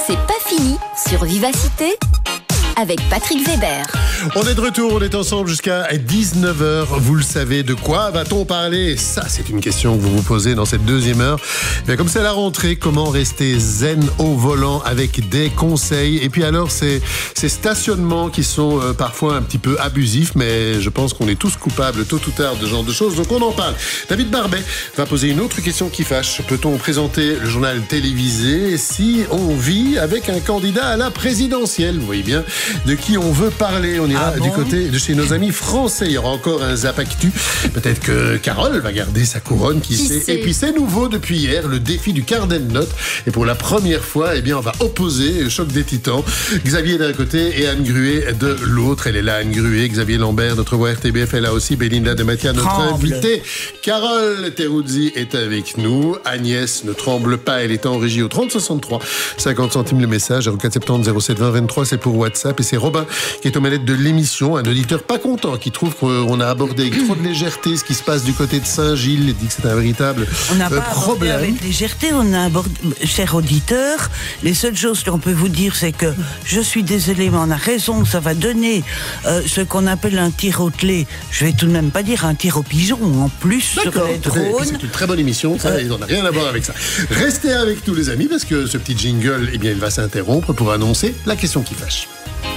C'est pas fini sur Vivacité avec Patrick Weber. On est de retour, on est ensemble jusqu'à 19h. Vous le savez, de quoi va-t-on parler? Ça, c'est une question que vous vous posez dans cette deuxième heure. Bien, comme c'est la rentrée, comment rester zen au volant avec des conseils? Et puis alors, ces stationnements qui sont parfois un petit peu abusifs, mais je pense qu'on est tous coupables tôt ou tard de ce genre de choses, donc on en parle. David Barbet va poser une autre question qui fâche. Peut-on présenter le journal télévisé si on vit avec un candidat à la présidentielle? Vous voyez bien de qui on veut parler. On ira du côté de chez nos amis français. Il y aura encore un Zap Actu. Peut-être que Carole va garder sa couronne, qui sait. Et puis c'est nouveau depuis hier, le défi du Carnet de notes. Et pour la première fois, eh bien, on va opposer le choc des titans. Xavier d'un côté et Anne Gruet de l'autre. Elle est là, Anne Gruet. Xavier Lambert, notre voix RTBF, est là aussi. Belinda de Mathia, notre invitée. Carole Teruzzi est avec nous. Agnès ne tremble pas. Elle est en régie au 3063. 50 centimes le message. 0470 07 20 23. C'est pour WhatsApp. Et c'est Robin qui est aux manettes de l'émission, un auditeur pas content, qui trouve qu'on a abordé avec trop de légèreté ce qui se passe du côté de Saint-Gilles. Il dit que c'est un véritable problème. On n'a pas abordé avec légèreté, on a abordé, cher auditeur, les seules choses qu'on peut vous dire, c'est que je suis désolé, mais on a raison, ça va donner ce qu'on appelle un tir au clé. Je vais tout de même pas dire un tir au pigeon, en plus sur les drones. C'est une très bonne émission, ça, on n'a rien à voir avec ça. Restez avec nous les amis, parce que ce petit jingle, eh bien, il va s'interrompre pour annoncer la question qui fâche.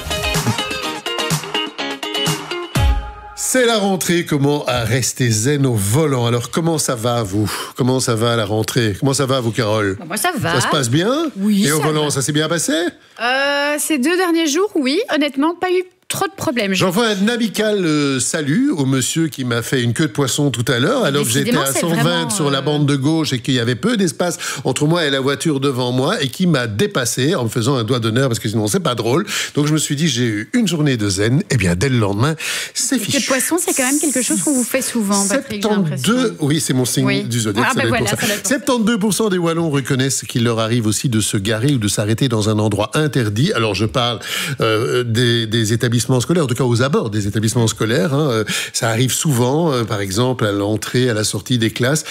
C'est la rentrée, comment rester zen au volant? Alors, comment ça va, vous? Comment ça va, la rentrée? Comment ça va, vous, Carole? Moi, ça va. Ça se passe bien? Oui, et au volant, ça s'est bien passé? Ces 2 derniers jours, oui. Honnêtement, pas eu trop de problèmes. J'envoie un amical salut au monsieur qui m'a fait une queue de poisson tout à l'heure, alors que j'étais à 120 sur la bande de gauche et qu'il y avait peu d'espace entre moi et la voiture devant moi, et qui m'a dépassé en me faisant un doigt d'honneur, parce que sinon c'est pas drôle. Donc je me suis dit, j'ai eu une journée de zen, et bien dès le lendemain, c'est fichu. Le poisson, c'est quand même quelque chose qu'on vous fait souvent, Patrick, 72, oui, c'est mon signe du zodiaque. Ah, ben voilà, ça 72% des Wallons reconnaissent qu'il leur arrive aussi de se garer ou de s'arrêter dans un endroit interdit. Alors je parle des établissements scolaires, en tout cas aux abords des établissements scolaires. Ça arrive souvent, par exemple, à l'entrée, à la sortie des classes.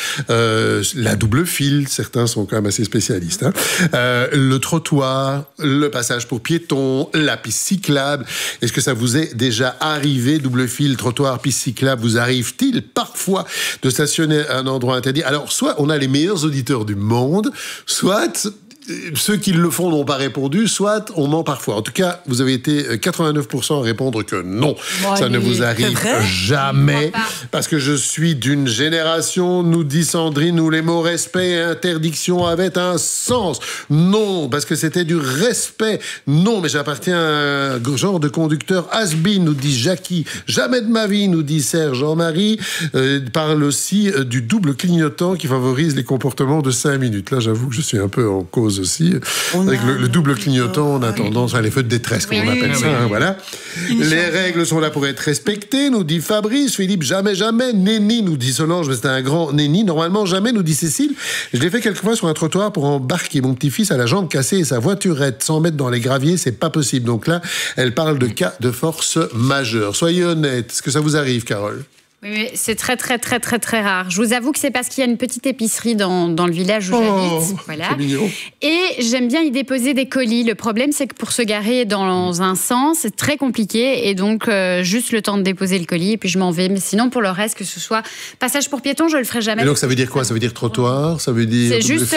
La double file, certains sont quand même assez spécialistes. Le trottoir, le passage pour piétons, la piste cyclable. Est-ce que ça vous est déjà arrivé, double file, trottoir, piste cyclable, vous arrive-t-il parfois de stationner à un endroit interdit? Alors, soit on a les meilleurs auditeurs du monde, soit ceux qui le font n'ont pas répondu, soit on ment parfois. En tout cas, vous avez été 89% à répondre que non. Ça ne vous arrive jamais. Parce que je suis d'une génération, nous dit Sandrine, où les mots respect et interdiction avaient un sens. Non, parce que c'était du respect. Non, mais j'appartiens à un genre de conducteur has-been, nous dit Jackie. Jamais de ma vie, nous dit Serge. Jean-Marie parle aussi du double clignotant qui favorise les comportements de 5 minutes. Là, j'avoue que je suis un peu en cause aussi. Avec le double clignotant, on a tendance à les feux de détresse, comme on appelle ça. Voilà. Les règles sont là pour être respectées, nous dit Fabrice. Philippe, jamais, jamais. Nenni, nous dit Solange, mais c'est un grand nenni. Normalement, jamais, nous dit Cécile. Je l'ai fait quelques fois sur un trottoir pour embarquer mon petit-fils à la jambe cassée et sa voiturette. 100 mètres dans les graviers, c'est pas possible. Donc là, elle parle de cas de force majeure. Soyez honnête. Est-ce que ça vous arrive, Carole? Oui, c'est très, très, très, très, très rare. Je vous avoue que c'est parce qu'il y a une petite épicerie dans le village où j'habite. Voilà. C'est mignon. Et j'aime bien y déposer des colis. Le problème, c'est que pour se garer dans un sens, c'est très compliqué. Et donc, juste le temps de déposer le colis, et puis je m'en vais. Mais sinon, pour le reste, que ce soit passage pour piétons, je le ferai jamais. Et donc, ça veut dire quoi? Ça veut dire trottoir? Ça veut dire c'est juste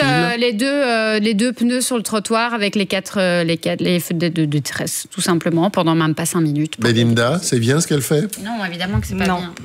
les deux pneus sur le trottoir avec les feux de détresse, tout simplement, pendant même pas 5 minutes. Belinda, c'est bien ce qu'elle fait? Non, évidemment que c'est pas bien.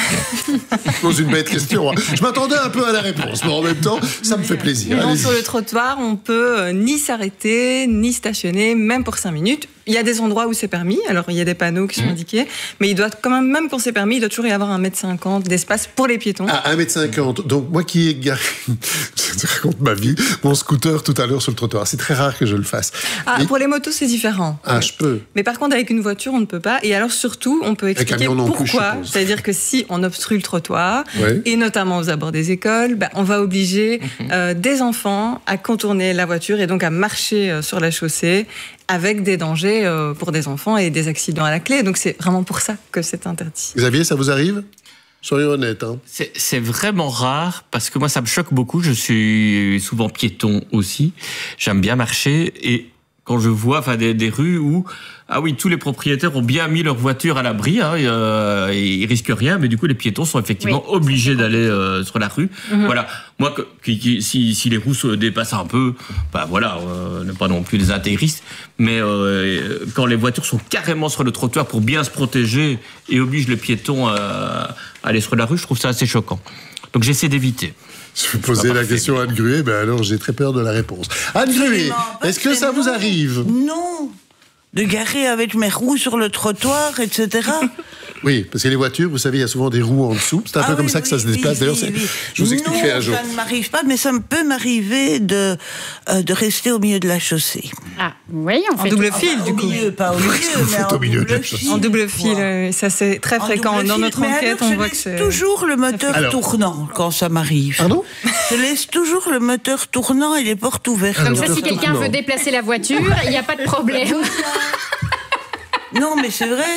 Je pose une bête question. Je m'attendais un peu à la réponse, mais en même temps, ça me fait plaisir. Non, sur le trottoir, on peut ni s'arrêter, ni stationner, même pour 5 minutes. Il y a des endroits où c'est permis, alors il y a des panneaux qui sont indiqués, mais il doit quand même quand c'est permis, il doit toujours y avoir 1,50 m d'espace pour les piétons. Ah, 1,50 m. Donc moi qui ai garé, je te raconte ma vie, mon scooter tout à l'heure sur le trottoir. C'est très rare que je le fasse. Pour les motos, c'est différent. Ah, je peux. Mais par contre, avec une voiture, on ne peut pas. Et alors surtout, on peut expliquer pourquoi. C'est-à-dire que si on obstrue le trottoir, et notamment aux abords des écoles, on va obliger des enfants à contourner la voiture et donc à marcher sur la chaussée, avec des dangers pour des enfants et des accidents à la clé. Donc c'est vraiment pour ça que c'est interdit. Xavier, ça vous arrive ? Soyez honnête. C'est vraiment rare, parce que moi, ça me choque beaucoup. Je suis souvent piéton aussi. J'aime bien marcher. Et quand je vois des rues où tous les propriétaires ont bien mis leur voiture à l'abri, ils risquent rien, mais du coup les piétons sont effectivement obligés d'aller sur la rue. Voilà, moi si les roues se dépassent un peu, on n'est pas non plus des intégristes, mais quand les voitures sont carrément sur le trottoir pour bien se protéger et obligent les piétons à aller sur la rue, je trouve ça assez choquant. Donc j'essaie d'éviter. Je vais poser la question à Anne Gruet, alors j'ai très peur de la réponse. Anne Gruet, est-ce que ça vous arrive ? Non. De garer avec mes roues sur le trottoir, etc. Oui, parce que les voitures, vous savez, il y a souvent des roues en dessous. C'est un peu comme ça que ça se déplace. D'ailleurs, je vous expliquerai un jour. Ça ne m'arrive pas, mais ça peut m'arriver de rester au milieu de la chaussée. Ah, oui, on fait en double fil, du coup. Pas au milieu, mais au milieu de la chaussée. En double fil, ça c'est très fréquent. Dans notre enquête, on voit que c'est... Je laisse toujours le moteur tournant quand ça m'arrive. Pardon ? Je laisse toujours le moteur tournant et les portes ouvertes. Comme ça, si quelqu'un veut déplacer la voiture, il n'y a pas de problème. Non, mais c'est vrai.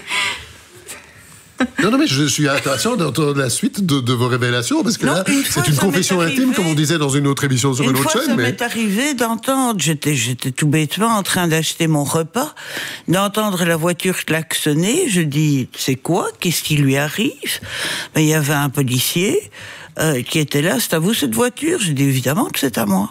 Non, mais je suis impatient d'entendre la suite de vos révélations, parce que là, c'est une confession intime, comme on disait dans une autre émission sur une autre chaîne. Ça m'est arrivé d'entendre, j'étais tout bêtement en train d'acheter mon repas, d'entendre la voiture klaxonner. Je dis, c'est quoi ? Qu'est-ce qui lui arrive ? Il y avait un policier qui était là. C'est à vous cette voiture ? J'ai dit, évidemment que c'est à moi.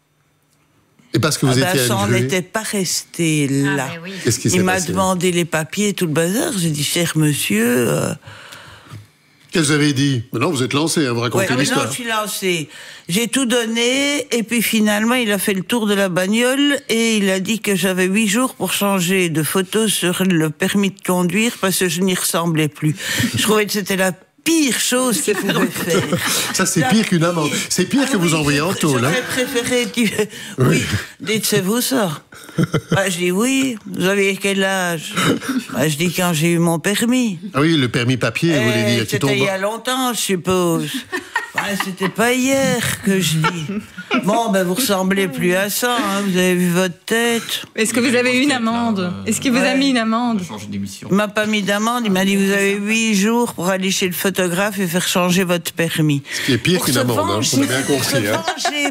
Et parce que vous étiez ça n'en était pas resté là. Oui. Qu'est-ce qui s'est Il m'a passé ? demandé les papiers et tout le bazar. J'ai dit, cher monsieur... Qu'est-ce que vous avez dit ? Non, vous êtes lancé, vous racontez l'histoire. Non, je suis lancé. J'ai tout donné, et puis finalement, il a fait le tour de la bagnole, et il a dit que j'avais 8 jours pour changer de photo sur le permis de conduire, parce que je n'y ressemblais plus. Je trouvais que c'était la pire chose qu'il pouvait faire. Ça, c'est pire qu'une amende. C'est pire que vous envoyez en tôle. J'aurais préféré... Oui, dites-vous ça. Je dis oui. Vous avez quel âge ? Je dis quand j'ai eu mon permis. Ah oui, le permis papier, vous voulez dire. C'était il y a longtemps, je suppose. C'était pas hier que je dis. Bon, vous ressemblez plus à ça, vous avez vu votre tête. Est-ce que vous avez eu une amende ? Est-ce qu'il vous a mis une amende ? Il m'a pas mis d'amende, il m'a dit vous avez 8 jours pour aller chez le photographe et faire changer votre permis. Ce qui est pire qu'une amende, on a bien compris. J'ai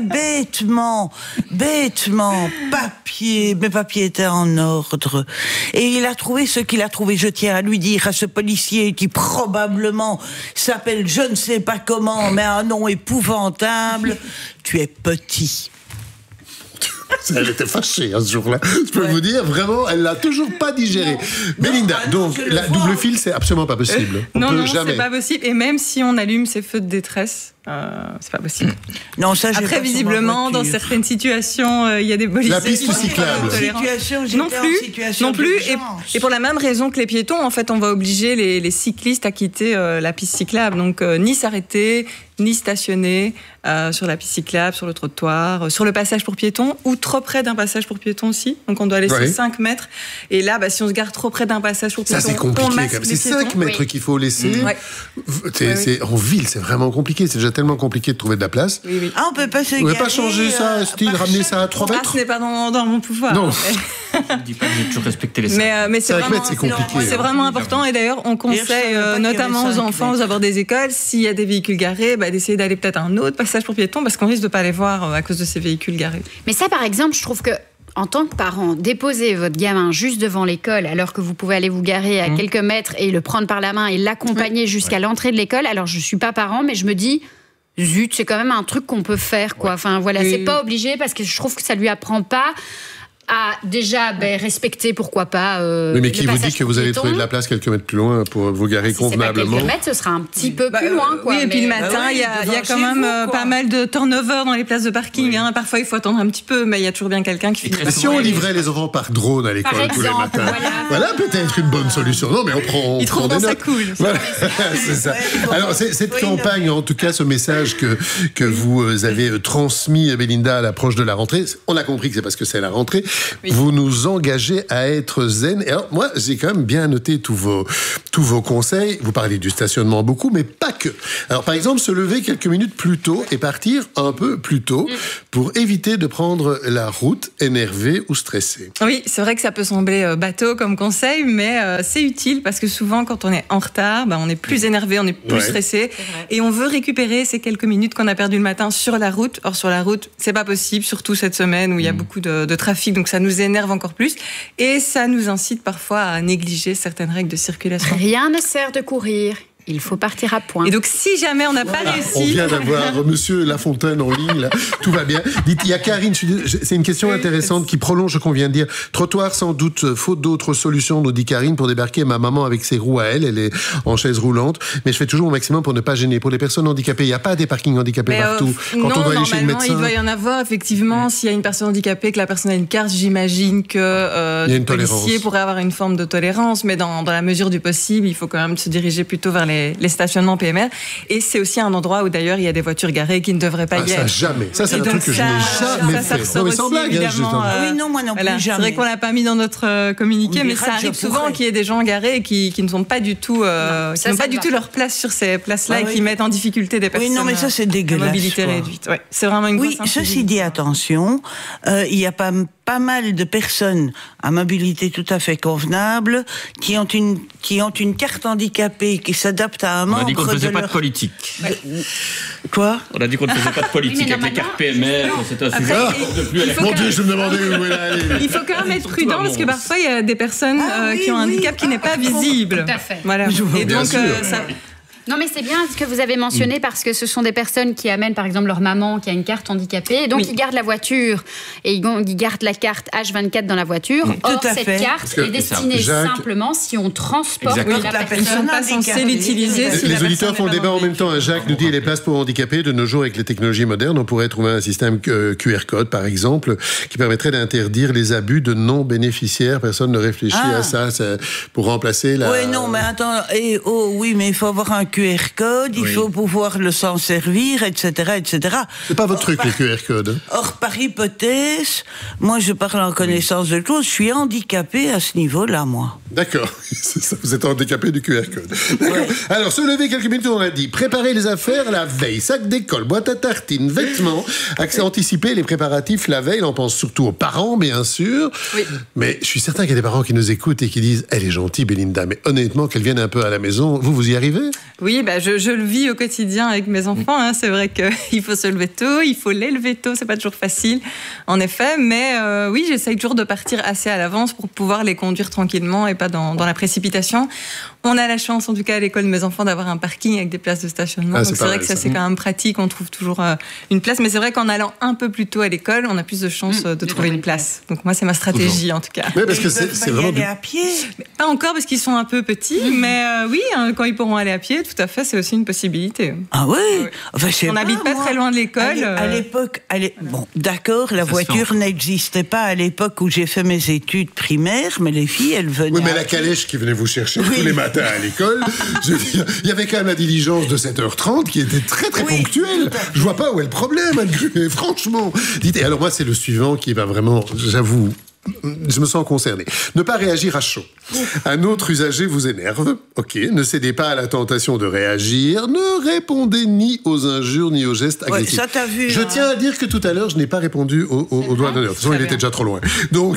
bêtement, mes papiers étaient en ordre. Et il a trouvé ce qu'il a trouvé. Je tiens à lui dire à ce policier qui probablement s'appelle je ne sais pas comment, mais un nom épouvantable, tu es petit. Elle était fâchée ce jour-là. Je peux vous dire, vraiment, elle l'a toujours pas digéré. Belinda, donc la double fil, c'est absolument pas possible. Non, c'est pas possible. Et même si on allume ces feux de détresse, c'est pas possible. Non, ça. Après, visiblement, dans certaines situations, il y a des policiers. La piste cyclable. Non plus. Et pour la même raison que les piétons, en fait, on va obliger les cyclistes à quitter la piste cyclable. Donc, ni s'arrêter, ni stationner sur la piste cyclable, sur le trottoir, sur le passage pour piétons, ou trop près d'un passage pour piétons aussi. Donc, on doit laisser 5 mètres. Et là, si on se gare trop près d'un passage pour piétons, ça, c'est compliqué. C'est 5 mètres qu'il faut laisser. En ville, c'est vraiment compliqué. C'est déjà tellement compliqué de trouver de la place. Oui. On peut pas se garer. Vous ne pouvez pas changer ça, ramener ça à 3 mètres. Ce n'est pas dans mon pouvoir. Non. Je ne dis pas que j'ai toujours respecté les 5. Mais c'est vraiment, c'est compliqué. C'est vraiment important. Et d'ailleurs, on conseille notamment aux enfants, aux abords des écoles, s'il y a des véhicules garés, d'essayer d'aller peut-être à un autre passage pour piétons, parce qu'on risque de ne pas les voir à cause de ces véhicules garés. Mais ça, par exemple, je trouve que en tant que parent, déposer votre gamin juste devant l'école alors que vous pouvez aller vous garer à quelques mètres et le prendre par la main et l'accompagner jusqu'à l'entrée de l'école. Alors, je ne suis pas parent, mais je me dis... Zut, c'est quand même un truc qu'on peut faire, quoi. Enfin, voilà, c'est pas obligé parce que je trouve que ça lui apprend pas à déjà respecter, pourquoi pas. Mais qui vous dit que vous allez trouver de la place quelques mètres plus loin pour vous garer convenablement ? Quelques mètres, ce sera un petit peu plus loin, quoi. Oui, et puis le matin, il y a quand même pas mal de turnover dans les places de parking. Parfois, il faut attendre un petit peu, mais il y a toujours bien quelqu'un qui finit. Mais si on livrait les enfants par drone à l'école tous les matins, voilà peut-être une bonne solution. Non, mais on prend des notes. Ça cool. Voilà, c'est ça. Alors, cette campagne, en tout cas, ce message que vous avez transmis, Belinda, à l'approche de la rentrée, on a compris que c'est parce que c'est la rentrée. Vous nous engagez à être zen. Et alors, moi, j'ai quand même bien noté tous vos conseils. Vous parlez du stationnement beaucoup, mais pas que. Alors, par exemple, se lever quelques minutes plus tôt et partir un peu plus tôt pour éviter de prendre la route énervé ou stressé. Oui, c'est vrai que ça peut sembler bateau comme conseil, mais c'est utile parce que souvent, quand on est en retard, on est plus énervé, on est plus stressé et on veut récupérer ces quelques minutes qu'on a perdues le matin sur la route. Or, sur la route, c'est pas possible, surtout cette semaine où il y a beaucoup de trafic. Donc, donc ça nous énerve encore plus et ça nous incite parfois à négliger certaines règles de circulation. Rien ne sert de courir. Il faut partir à point. Et donc, si jamais on n'a pas réussi... On vient d'avoir Monsieur Lafontaine en ligne, là. Tout va bien. Dites, il y a Karine, c'est une question intéressante qui prolonge ce qu'on vient de dire. Trottoir, sans doute, faute d'autres solutions, nous dit Karine, pour débarquer ma maman avec ses roues à elle est en chaise roulante. Mais je fais toujours au maximum pour ne pas gêner. Pour les personnes handicapées, il n'y a pas des parkings handicapés partout. Quand on doit aller chez le médecin... il doit y en avoir, effectivement. S'il y a une personne handicapée, que la personne a une carte, j'imagine que le policier pourrait avoir une forme de tolérance. Mais dans la mesure du possible, il faut quand même se diriger plutôt vers les stationnements PMR. Et c'est aussi un endroit où d'ailleurs il y a des voitures garées qui ne devraient pas y être. Ça, jamais. Ça, c'est un truc que je n'ai jamais fait. Non, mais sans blague. Oui, non, moi non plus, jamais. C'est vrai qu'on l'a pas mis dans notre communiqué, mais ça arrive souvent qu'il y ait des gens garés qui ne sont pas du tout, qui n'ont pas du tout leur place sur ces places-là et qui mettent en difficulté des personnes. Oui, non, mais ça, c'est dégueulasse. Mobilité réduite. Ouais, c'est vraiment une grosse injustice. Ceci dit, attention, il y a pas mal de personnes à mobilité tout à fait convenable qui ont une carte handicapée qui s'adapte à un membre de leur... On a dit qu'on ne faisait pas de politique. Quoi ? On a dit qu'on ne faisait pas de politique avec les cartes PMR. C'était un sujet de plus à la... Mon Dieu, je me demandais où elle allait. Il faut quand même être prudent parce que parfois il y a des personnes qui ont un handicap qui n'est pas visible. Tout à fait. Voilà. Et donc ça... Non, mais c'est bien ce que vous avez mentionné parce que ce sont des personnes qui amènent, par exemple, leur maman qui a une carte handicapée. Et donc, ils gardent la voiture et ils gardent la carte H24 dans la voiture. Or, cette carte est destinée simplement si on transporte la personne. Pas censée l'utiliser. Les auditeurs font le débat en même temps. Jacques nous dit les places pour handicapés. De nos jours, avec les technologies modernes, on pourrait trouver un système QR code, par exemple, qui permettrait d'interdire les abus de non-bénéficiaires. Personne ne réfléchit à ça pour remplacer la... Oui, non, mais attends. Oui, mais il faut avoir un QR code, il faut pouvoir le s'en servir, etc., etc. C'est pas votre truc, les QR codes. Or, par hypothèse, moi, je parle en connaissance de cause, je suis handicapé à ce niveau-là, moi. D'accord. Vous êtes handicapé du QR code. Ouais. Alors, se lever quelques minutes, on l'a dit. Préparer les affaires la veille. Sac d'école, boîte à tartines, vêtements. Anticiper les préparatifs la veille. On pense surtout aux parents, bien sûr. Oui. Mais je suis certain qu'il y a des parents qui nous écoutent et qui disent « Elle est gentille, Belinda, mais honnêtement, qu'elle vienne un peu à la maison. » Vous y arrivez ? Oui, je le vis au quotidien avec mes enfants. Hein. C'est vrai qu'il faut se lever tôt, il faut les lever tôt. C'est pas toujours facile, en effet. Mais oui, j'essaye toujours de partir assez à l'avance pour pouvoir les conduire tranquillement et pas dans la précipitation. On a la chance, en tout cas à l'école de mes enfants, d'avoir un parking avec des places de stationnement. Donc c'est vrai que ça, c'est quand même pratique. On trouve toujours une place. Mais c'est vrai qu'en allant un peu plus tôt à l'école, on a plus de chances de trouver une place. Donc moi, c'est ma stratégie, en tout cas. Oui, parce que c'est vraiment... aller à pied. Pas encore, parce qu'ils sont un peu petits. Mais oui, quand ils pourront aller à pied, tout à fait, c'est aussi une possibilité. Ah oui, enfin, on n'habite pas très loin de l'école. À l'époque, bon, d'accord, la voiture n'existait pas à l'époque où j'ai fait mes études primaires, mais les filles, elles venaient... Oui, mais la calèche qui venait vous chercher tous les matins à l'école, je veux dire, il y avait quand même la diligence de 7h30 qui était très très ponctuelle. Je vois pas où est le problème, franchement. Dites, et alors moi, c'est le suivant qui va vraiment, j'avoue... Je me sens concerné. Ne pas réagir à chaud. Un autre usager vous énerve. Ok, ne cédez pas à la tentation de réagir. Ne répondez ni aux injures ni aux gestes agressifs. Ça t'a vu. Je tiens à dire que tout à l'heure, je n'ai pas répondu au doigt d'honneur. De toute façon, il était déjà trop loin. Donc,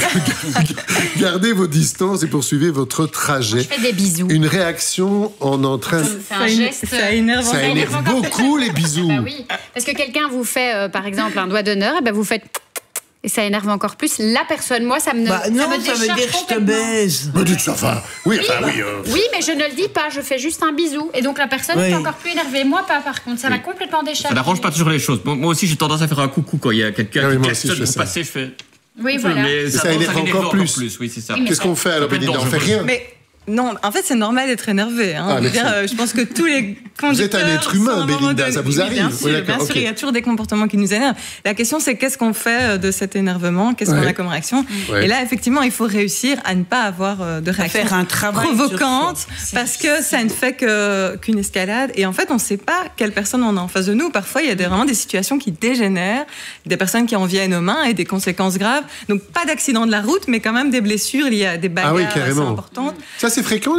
gardez vos distances et poursuivez votre trajet. Je fais des bisous. Une réaction en entrain. C'est un geste. Ça énerve beaucoup les bisous. Bah oui, parce que quelqu'un vous fait, par exemple, un doigt d'honneur, et ben vous faites... Et ça énerve encore plus la personne. Moi, ça me non, ça veut dire je te baise. Mais dites ça, enfin. Oui, oui, mais je ne le dis pas. Je fais juste un bisou. Et donc la personne est encore plus énervée. Moi, pas, par contre. Ça m'a complètement déchargé. Ça n'arrange pas toujours les choses. Moi aussi, j'ai tendance à faire un coucou quand il y a quelqu'un qui klaxonne pour passer. Je fais... Oui, voilà. Mais ça énerve encore plus. Oui, c'est ça. Qu'est-ce qu'on fait alors, Belinda ? On fait rien. Non, en fait, c'est normal d'être énervé. Hein. Je pense que tous les conducteurs... Vous êtes un être humain, Belinda, ça vous arrive. Bien sûr, il y a toujours des comportements qui nous énervent. La question, c'est qu'est-ce qu'on fait de cet énervement ? Qu'est-ce qu'on a comme réaction ? Et là, effectivement, il faut réussir à ne pas avoir de réaction provocante, parce que ça ne fait qu'une escalade. Et en fait, on ne sait pas quelle personne on a en face de nous. Parfois, il y a vraiment des situations qui dégénèrent, des personnes qui en viennent aux mains et des conséquences graves. Donc, pas d'accident de la route, mais quand même des blessures liées à des bagarres assez importantes. Ça, c'est fréquent, les bagarres ?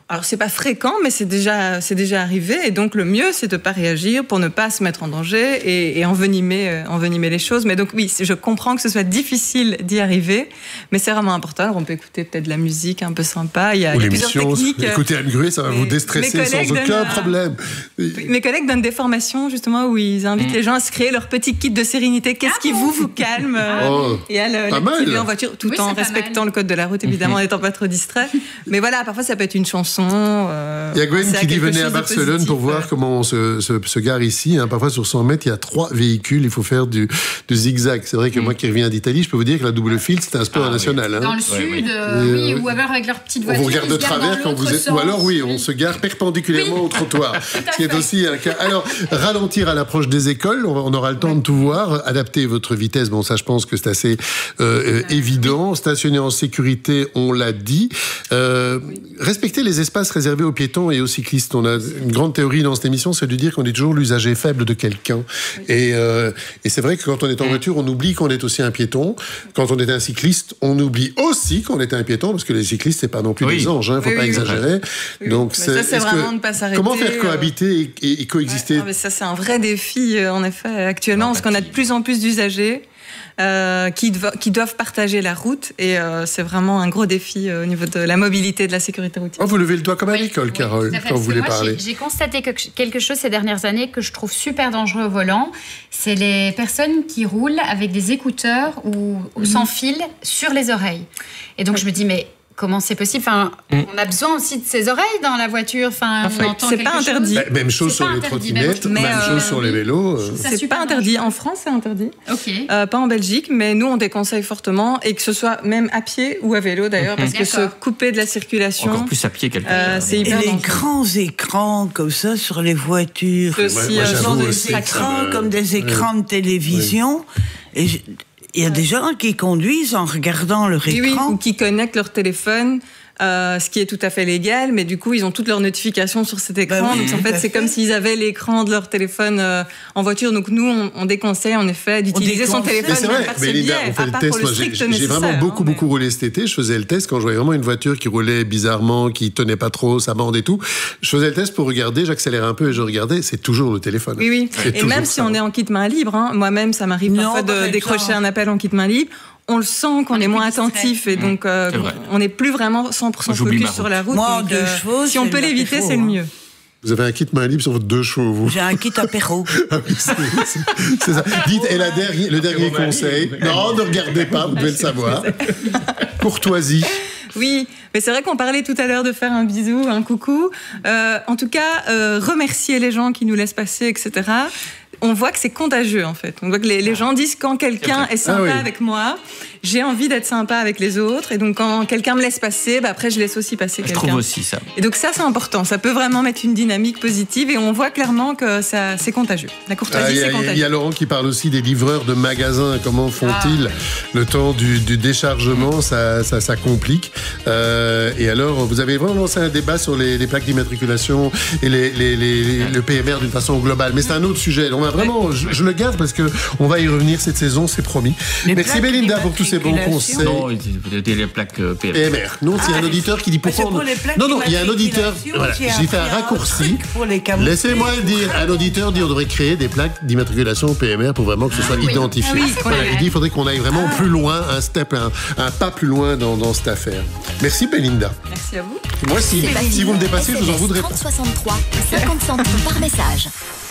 Alors, c'est pas fréquent, mais c'est déjà arrivé. Et donc, le mieux, c'est de pas réagir pour ne pas se mettre en danger et envenimer les choses. Mais donc, oui, je comprends que ce soit difficile d'y arriver, mais c'est vraiment important. Alors, on peut écouter peut-être de la musique un peu sympa. Il y a plusieurs techniques. Écoutez Anne Gruet, ça va vous déstresser sans aucun problème. Mes collègues donnent des formations, justement, où ils invitent les gens à se créer leur petit kit de sérénité. Qu'est-ce qui vous calme et à l'activer en voiture, tout en respectant le code de la route, évidemment, en n'étant pas trop distrait. Mais voilà, parfois, ça peut être une chanson. Il y a Gwen qui dit venez à Barcelone pour voir comment on se gare ici. Parfois sur 100 mètres, il y a 3 véhicules, il faut faire du zigzag. C'est vrai que moi qui reviens d'Italie, je peux vous dire que la double file, c'est un sport national. Dans le sud, oui, ou alors avec leur petite voiture. On vous regarde de travers quand vous êtes. Ou alors on se gare perpendiculairement au trottoir. Ce qui est aussi un cas. Alors, ralentir à l'approche des écoles, on aura le temps de tout voir. Adapter votre vitesse, bon ça je pense que c'est assez évident. Stationner en sécurité, on l'a dit. Respecter les espaces réservés aux piétons et aux cyclistes. On a une grande théorie dans cette émission, c'est de dire qu'on est toujours l'usager faible de quelqu'un. Et c'est vrai que quand on est en voiture, on oublie qu'on est aussi un piéton. Quand on est un cycliste, on oublie aussi qu'on est un piéton, parce que les cyclistes, c'est pas non plus des anges, faut pas exagérer. Donc ça, c'est vraiment de ne pas s'arrêter. Comment faire cohabiter et coexister mais ça, c'est un vrai défi, en effet, actuellement, parce qu'on a de plus en plus d'usagers qui doivent partager la route, et c'est vraiment un gros défi au niveau de la mobilité et de la sécurité routière. Vous levez le doigt comme à l'école, Carole, quand vous voulez parler. J'ai constaté quelque chose ces dernières années que je trouve super dangereux au volant, c'est les personnes qui roulent avec des écouteurs ou sans fil sur les oreilles. Et donc je me dis, mais comment c'est possible? On a besoin aussi de ses oreilles dans la voiture. C'est pas interdit. Même chose sur les trottinettes, même chose sur les vélos. C'est pas interdit. En France, c'est interdit. Pas en Belgique, mais nous, on déconseille fortement, et que ce soit même à pied ou à vélo d'ailleurs, parce que se couper de la circulation. Encore plus à pied, c'est hyper dangereux. Et les grands écrans comme ça sur les voitures. Des écrans comme des écrans de télévision. Et il y a des gens qui conduisent en regardant leur écran. Ou qui connectent leur téléphone, ce qui est tout à fait légal, mais du coup, ils ont toutes leurs notifications sur cet écran. Donc, en fait, c'est comme s'ils avaient l'écran de leur téléphone en voiture. Donc, nous, on déconseille, en effet, d'utiliser son téléphone. C'est vrai, mais Linda, on fait le test. Moi, j'ai vraiment beaucoup roulé cet été. Je faisais le test quand je voyais vraiment une voiture qui roulait bizarrement, qui tenait pas trop, ça bande et tout. Je faisais le test pour regarder, j'accélérais un peu et je regardais. C'est toujours le téléphone. Oui. Et même si on est en kit main libre, moi-même, ça m'arrive parfois de décrocher un appel en kit main libre. On le sent qu'on est moins attentif, et donc on n'est plus vraiment 100% focus sur la route. Moi, 2 chevaux, si on peut l'éviter, c'est le mieux. Vous avez un kit main libre sur votre 2 chevaux, vous? J'ai un kit apéro. C'est ça. Dites, et le dernier conseil, non, ne regardez pas, vous devez le savoir. Courtoisie. Oui, mais c'est vrai qu'on parlait tout à l'heure de faire un bisou, un coucou. En tout cas, remercier les gens qui nous laissent passer, etc. On voit que c'est contagieux, en fait. On voit que les gens disent, quand quelqu'un est sympa avec moi, j'ai envie d'être sympa avec les autres. Et donc, quand quelqu'un me laisse passer, après, je laisse aussi passer quelqu'un. Je trouve aussi ça. Et donc, ça, c'est important. Ça peut vraiment mettre une dynamique positive, et on voit clairement que c'est contagieux. La courtoisie, c'est contagieux. Il y a Laurent qui parle aussi des livreurs de magasins. Comment font-ils le temps du déchargement? Ça complique. Et alors, vous avez vraiment lancé un débat sur les plaques d'immatriculation et le PMR d'une façon globale. Mais c'est un autre sujet. On va vraiment, je le garde parce qu'on va y revenir cette saison, c'est promis. Merci Belinda pour tous ces bons conseils. Non, les plaques PMR. Non, c'est un auditeur qui dit pourquoi. Non, il y a un auditeur. Voilà, j'ai fait un raccourci. Laissez-moi le dire. Un auditeur dit on devrait créer des plaques d'immatriculation PMR pour vraiment que ce soit identifié. Il dit il faudrait qu'on aille vraiment plus loin, un pas plus loin dans cette affaire. Merci Belinda. Merci à vous. Moi, si vous me dépassez, je vous en voudrais pas. 3063, 50 centimes par message.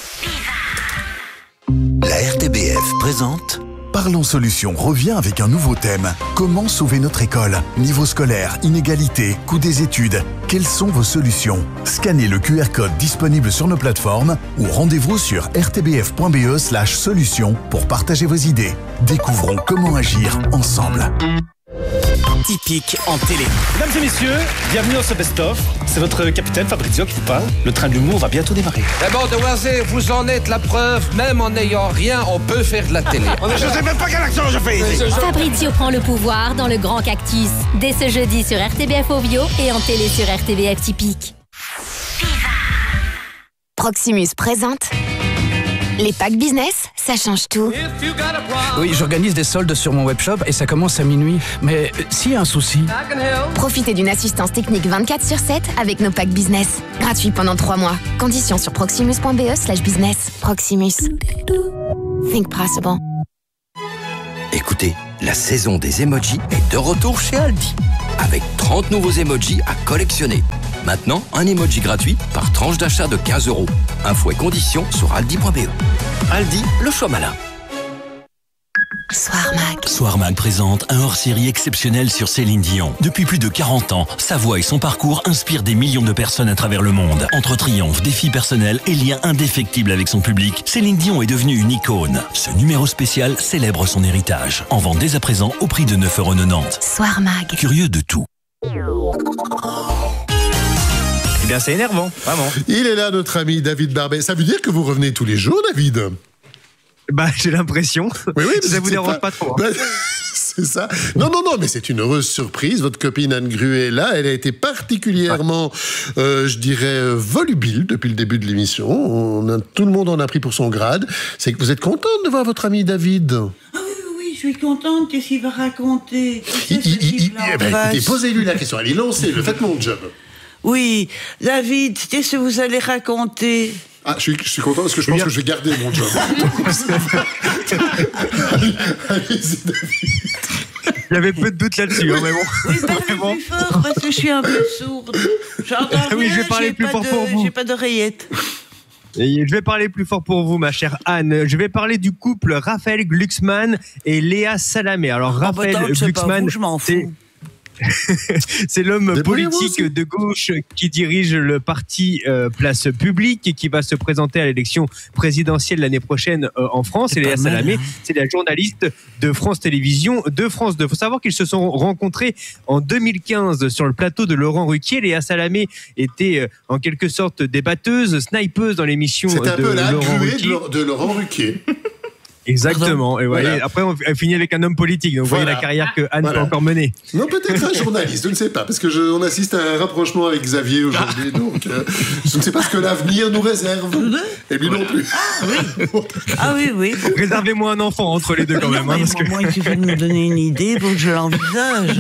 La RTBF présente Parlons Solutions revient avec un nouveau thème. Comment sauver notre école? Niveau scolaire, inégalité, coût des études. Quelles sont vos solutions? Scannez le QR code disponible sur nos plateformes ou rendez-vous sur rtbf.be/solutions pour partager vos idées. Découvrons comment agir ensemble. Typique en télé. Mesdames et messieurs, bienvenue dans ce best-of. C'est votre capitaine Fabrizio qui vous parle. Le train de l'humour va bientôt démarrer. D'abord, Devoisé, vous en êtes la preuve. Même en n'ayant rien, on peut faire de la télé. Je sais même pas quel accent je fais ici. Fabrizio prend le pouvoir dans le Grand Cactus. Dès ce jeudi sur RTBF Ovio et en télé sur RTBF Typique. Proximus présente Les packs business, ça change tout. Oui, j'organise des soldes sur mon webshop et ça commence à minuit. Mais s'il y a un souci... Profitez d'une assistance technique 24/7 avec nos packs business. Gratuit pendant 3 mois. Conditions sur proximus.be/business. Proximus. Think possible. Écoutez, la saison des emojis est de retour chez Aldi. Avec 30 nouveaux emojis à collectionner. Maintenant, un emoji gratuit par tranche d'achat de 15 €. Infos et conditions sur aldi.be. Aldi, le choix malin. Soir Mag présente un hors-série exceptionnel sur Céline Dion. Depuis plus de 40 ans, sa voix et son parcours inspirent des millions de personnes à travers le monde. Entre triomphes, défis personnels et liens indéfectibles avec son public, Céline Dion est devenue une icône. Ce numéro spécial célèbre son héritage. En vente dès à présent au prix de 9,90 €. Soir Mag. Curieux de tout. Eh bien, c'est énervant, vraiment. Il est là, notre ami David Barbet. Ça veut dire que vous revenez tous les jours, David ? Bah, j'ai l'impression. Oui, ça vous dérange pas trop. Hein. C'est ça. Non, mais c'est une heureuse surprise. Votre copine Anne Gruet est là. Elle a été particulièrement, je dirais, volubile depuis le début de l'émission. Tout le monde en a pris pour son grade. C'est que vous êtes contente de voir votre ami David ? Oui, je suis contente. Qu'est-ce qu'il va raconter ? Écoutez, posez-lui la question. Allez, lancez-le. Faites mon job. Oui, David, qu'est-ce que vous allez raconter ? Ah, je suis content parce que je pense que je vais garder mon job. Allez-y, David. Il y avait peu de doute là-dessus, mais bon. Oui, parlez plus fort parce que je suis un peu sourde. J'entends rien, oui, je vais parler plus fort pour vous. J'ai pas d'oreillette. Et je vais parler plus fort pour vous, ma chère Anne. Je vais parler du couple Raphaël Glucksmann et Léa Salamé. Alors, Raphaël Glucksmann, je m'en fous. C'est l'homme politique de gauche qui dirige le parti Place Publique et qui va se présenter à l'élection présidentielle l'année prochaine en France. Et Léa Salamé, c'est la journaliste de France Télévisions, de France 2. Il faut savoir qu'ils se sont rencontrés en 2015 sur le plateau de Laurent Ruquier. Léa Salamé était en quelque sorte débatteuse, snipeuse dans l'émission de Laurent Ruquier. C'est un peu la Gruet de Laurent Ruquier. Exactement. Et voilà. Après, on finit avec un homme politique. Donc, vous voyez la carrière que Anne peut encore mener. Non, peut-être un journaliste, je ne sais pas. Parce que on assiste à un rapprochement avec Xavier aujourd'hui. Donc, je ne sais pas ce que l'avenir nous réserve. Et lui non plus. Oui. Réservez-moi un enfant entre les deux quand même. Parce que... Moi, il suffit de me donner une idée pour que je l'envisage.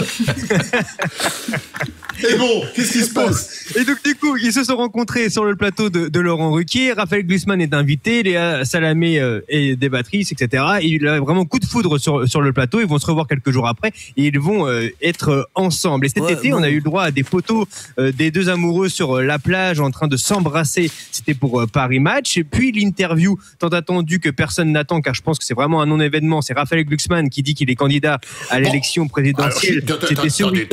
Et bon, qu'est-ce qui se passe ? Et donc, du coup, ils se sont rencontrés sur le plateau de Laurent Ruquier. Raphaël Glucksmann est invité, Léa Salamé est débattrice, etc. Et il a vraiment coup de foudre sur le plateau. Ils vont se revoir quelques jours après et ils vont être ensemble. Et cet été, on a eu le droit à des photos des deux amoureux sur la plage en train de s'embrasser. C'était pour Paris Match. Et puis, l'interview tant attendue que personne n'attend, car je pense que c'est vraiment un non-événement. C'est Raphaël Glucksmann qui dit qu'il est candidat à l'élection présidentielle. Attendez,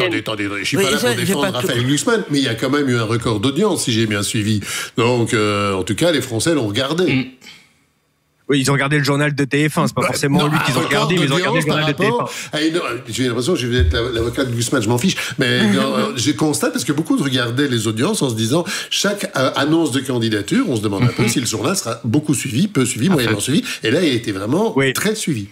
je suis pas là pour défendre Raphaël Glucksmann, mais il y a quand même eu un record d'audience, si j'ai bien suivi. Donc, en tout cas, les Français l'ont regardé. Oui, ils ont regardé le journal de TF1, c'est pas forcément lui qu'ils ont regardé, mais ils ont regardé le journal de TF1. J'ai l'impression que je vais être l'avocat de Glucksmann, je m'en fiche, mais je constate, parce que beaucoup regardaient les audiences en se disant, chaque annonce de candidature, on se demande un peu si le journal sera beaucoup suivi, peu suivi, moyennement suivi, et là, il a été vraiment très suivi.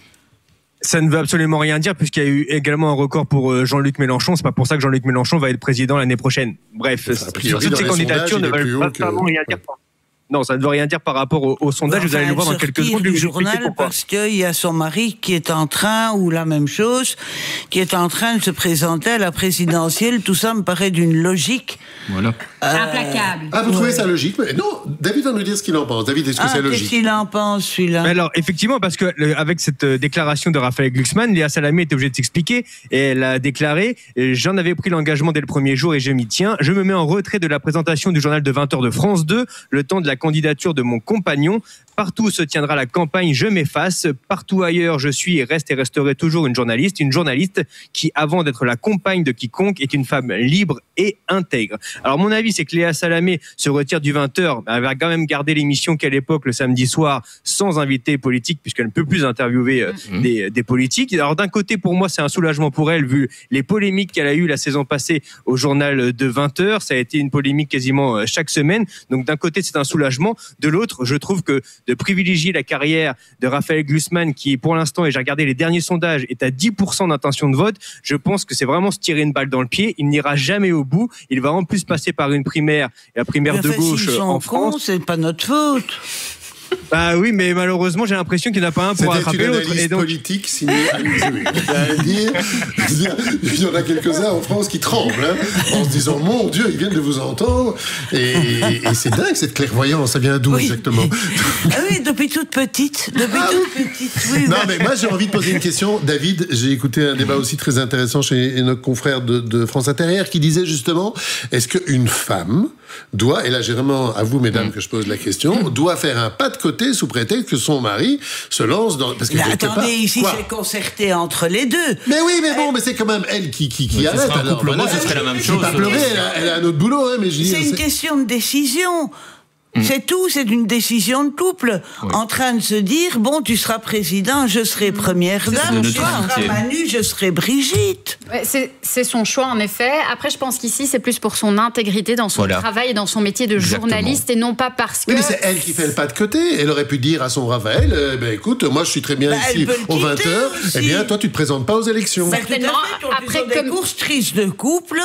Ça ne veut absolument rien dire puisqu'il y a eu également un record pour Jean-Luc Mélenchon. C'est pas pour ça que Jean-Luc Mélenchon va être président l'année prochaine. Bref, toutes ces candidatures ne veulent pas vraiment rien dire. Non, ça ne veut rien dire par rapport au sondage. Vous allez le voir dans quelques secondes. Du journal parce qu'il y a son mari qui est en train, ou la même chose, qui est en train de se présenter à la présidentielle. Tout ça me paraît d'une logique. Voilà. Implacable. Ah, vous trouvez ça logique ? Mais non, David va nous dire ce qu'il en pense. David, est-ce que c'est logique ? Qu'est-ce qu'il en pense, celui-là ? Alors, effectivement, parce que avec cette déclaration de Raphaël Glucksmann, Léa Salamé était obligée de s'expliquer et elle a déclaré « J'en avais pris l'engagement dès le premier jour et je m'y tiens. Je me mets en retrait de la présentation du journal de 20h de France 2, le temps de la candidature de mon compagnon. Partout où se tiendra la campagne, je m'efface. Partout ailleurs, je suis et resterai toujours une journaliste qui, avant d'être la compagne de quiconque, est une femme libre et intègre. » Alors, mon avis, c'est que Léa Salamé se retire du 20h. Elle va quand même garder l'émission qu'à l'époque, le samedi soir, sans invité politique, puisqu'elle ne peut plus interviewer des politiques. Alors, d'un côté, pour moi, c'est un soulagement pour elle, vu les polémiques qu'elle a eues la saison passée au journal de 20h. Ça a été une polémique quasiment chaque semaine. Donc, d'un côté, c'est un soulagement. De l'autre, je trouve que de privilégier la carrière de Raphaël Glucksmann, qui pour l'instant, et j'ai regardé les derniers sondages, est à 10% d'intention de vote, je pense que c'est vraiment se tirer une balle dans le pied. Il n'ira jamais au bout. Il va en plus passer par une primaire, la primaire de gauche en France. C'est pas notre faute. Bah oui, mais malheureusement, j'ai l'impression qu'il n'y en a pas un pour attraper l'autre. C'était une analyse politique signée Anne Gruet. Il y en a quelques-uns en France qui tremblent, en se disant, mon Dieu, ils viennent de vous entendre. Et c'est dingue, cette clairvoyance. Ça vient d'où exactement? Oui, depuis toute petite. Oui, non, mais moi, j'ai envie de poser une question. David, j'ai écouté un débat aussi très intéressant chez nos confrères de France Inter qui disait justement, est-ce qu'une femme doit, et là j'ai vraiment à vous mesdames que je pose la question, doit faire un pas de côté sous prétexte que son mari se lance dans... Parce que attendez, ici c'est concerté entre les deux. Mais oui, mais bon, mais c'est quand même elle qui arrête. Alors, couple, ce serait la même chose. Pas pleurer, elle a un autre boulot, mais je dis... C'est une question de décision. C'est tout, c'est une décision de couple. En train de se dire, bon, tu seras président, je serai première dame, tu seras Manu, je serai Brigitte. C'est son choix, en effet. Après, je pense qu'ici, c'est plus pour son intégrité dans son travail et dans son métier de journaliste, et non pas parce que... Oui, mais c'est elle qui fait le pas de côté. Elle aurait pu dire à son Raphaël, écoute, moi, je suis très bien ici aux 20h, eh bien, toi, tu te présentes pas aux élections. Certainement. Après, comme course triste de couple,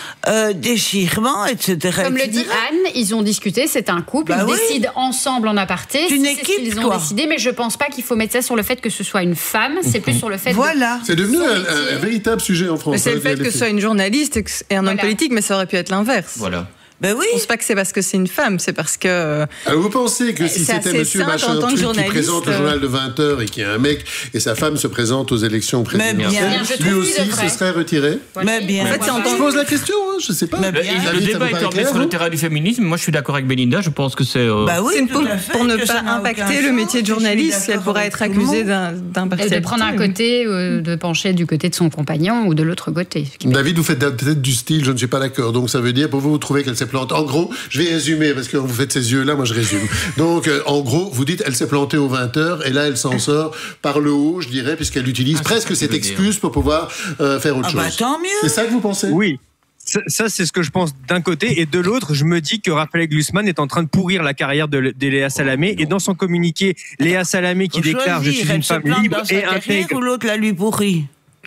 déchirement, etc. Comme le dit Anne, ils ont discuté, c'est un couple. Ils décident ensemble en aparté. C'est une équipe, ils ont décidé, mais je pense pas qu'il faut mettre ça sur le fait que ce soit une femme. C'est plus sur le fait. C'est devenu un véritable sujet en France. Mais c'est le fait que ce soit une journaliste et un homme politique, mais ça aurait pu être l'inverse. Voilà. Ben oui. Je pense pas que c'est parce que c'est une femme, c'est parce que... Alors vous pensez que si c'était monsieur machin truc qui présente le journal de 20h et qu'il y a un mec et sa femme se présente aux élections présidentielles, lui aussi se serait retiré? Mais bien. En fait, je pose la question, je sais pas. Le débat est emmené sur le terrain du féminisme. Moi, je suis d'accord avec Belinda. Je pense que c'est... pour ne pas impacter le métier de journaliste, elle pourrait être accusée d'impartialité. Et de prendre un côté, de pencher du côté de son compagnon ou de l'autre côté. David, vous faites peut-être du style, je ne suis pas d'accord. Donc ça veut dire, pour vous trouvez qu'elle s'est plantée. En gros, je vais résumer, parce que vous faites ces yeux-là, moi je résume. Donc, en gros, vous dites, elle s'est plantée aux 20h, et là, elle s'en sort par le haut, je dirais, puisqu'elle utilise presque cette excuse pour pouvoir faire autre chose. Bah, tant mieux. C'est ça que vous pensez? Oui. Ça, c'est ce que je pense d'un côté. Et de l'autre, je me dis que Raphaël Glucksmann est en train de pourrir la carrière de Léa Salamé. Et dans son communiqué, Léa Salamé qui déclare « Je suis une femme libre et intègre ». Ou l'autre la lui pourrit.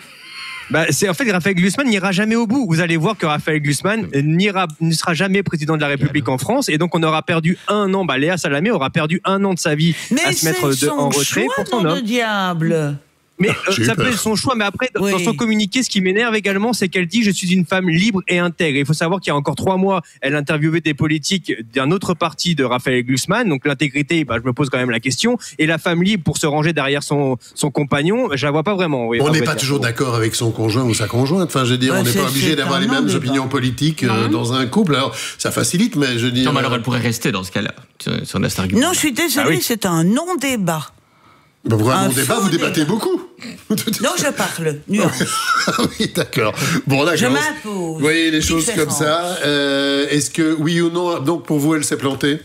En fait, Raphaël Glucksmann n'ira jamais au bout. Vous allez voir que Raphaël Glucksmann ne sera jamais président de la République en France, et donc on aura perdu un an. Léa Salamé aura perdu un an de sa vie à se mettre en retrait pour son homme. Diable. Mais ça peut être son choix, mais après, dans son communiqué, ce qui m'énerve également, c'est qu'elle dit « Je suis une femme libre et intègre ». Il faut savoir qu'il y a encore 3 mois, elle interviewait des politiques d'un autre parti de Raphaël Glucksmann. Donc l'intégrité, je me pose quand même la question. Et la femme libre pour se ranger derrière son compagnon, je la vois pas vraiment. On n'est pas toujours d'accord avec son conjoint ou sa conjointe. Enfin, je veux dire, on n'est pas obligé d'avoir les mêmes opinions politiques dans un couple. Alors, ça facilite, mais je veux dire... Non, mais alors elle pourrait rester dans ce cas-là, si on a cet argument. Non, je suis désolée, c'est un non-débat. Pour un non-débat, vous débattez beaucoup. Non, je parle. Nuance. Oui, d'accord. Bon, d'accord. Je m'impose. Vous voyez les choses comme ça. Est-ce que, oui ou non, donc pour vous, elle s'est plantée?